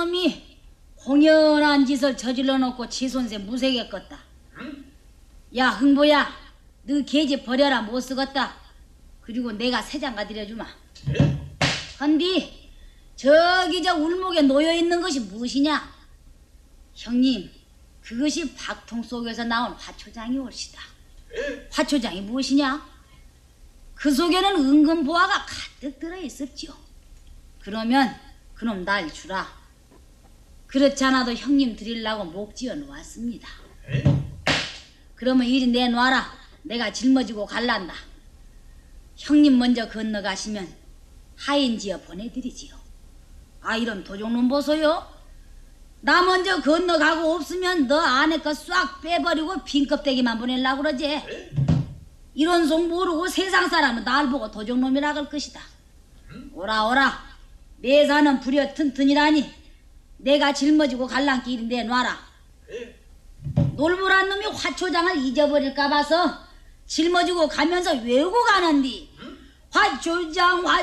놈이 공연한 짓을 저질러 놓고 지손세 무색했겠다. 야 흥보야, 너 계집 버려라 못 쓰겠다. 그리고 내가 새 장가 드려주마. 헌디 저기 저 울목에 놓여있는 것이 무엇이냐? 형님, 그것이 박통 속에서 나온 화초장이 옳시다. 화초장이 무엇이냐? 그 속에는 은근보화가 가득 들어있었지요. 그러면 그놈 날 주라. 그렇지 않아도 형님 드리려고 목 지어 놓았습니다. 그러면 이리 내놔라. 내가 짊어지고 갈란다. 형님 먼저 건너가시면 하인지어 보내드리지요. 아, 이런 도둑놈 보소요. 나 먼저 건너가고 없으면 너 안에 거 싹 빼버리고 빈껍데기만 보내려고 그러지. 이런 속 모르고 세상 사람은 날 보고 도둑놈이라 그럴 것이다. 오라 오라. 내 사는 부려 튼튼이라니 내가 짊어지고 갈란께 이리 내놔라. 놀부란 놈이 화초장을 잊어버릴까 봐서 짊어지고 가면서 외우고 가는디. 화초장